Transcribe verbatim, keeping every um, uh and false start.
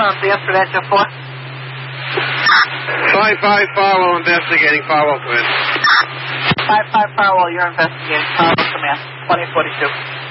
confirmed. The answer to that, Jeff four. five five Farwell investigating. Farwell, command. five five Farwell, you're investigating. Farwell, command. twenty forty-two.